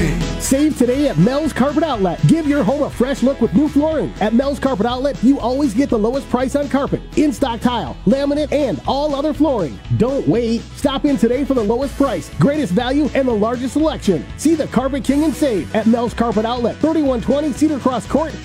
King. Save today at Mel's Carpet Outlet. Give your home a fresh look with new flooring. At Mel's Carpet Outlet, you always get the lowest price on carpet, in-stock tile, laminate, and all other flooring. Don't wait. Stop in today for the lowest price, greatest value, and the largest selection. See the Carpet King and save at Mel's Carpet Outlet, 3120 Cedar Cross Court,